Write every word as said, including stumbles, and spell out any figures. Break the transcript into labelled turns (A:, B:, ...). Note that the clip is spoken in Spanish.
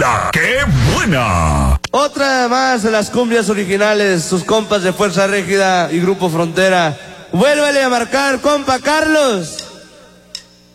A: La que buena.
B: Otra más de las cumbias originales, sus compas de Fuerza Régida y Grupo Frontera. Vuélvele a marcar, compa Carlos.